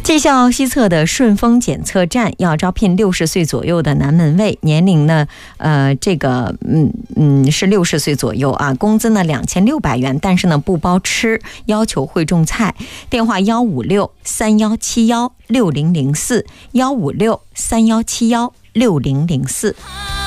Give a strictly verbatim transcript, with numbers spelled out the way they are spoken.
绩效西侧的顺丰检测站要招聘六十岁左右的男门卫，年龄呢，呃，这个嗯嗯是六十岁左右啊，工资呢两千六百元，但是呢不包吃，要求会种菜。电话幺五六三幺七幺六零零四，幺五六三幺七幺六零零四。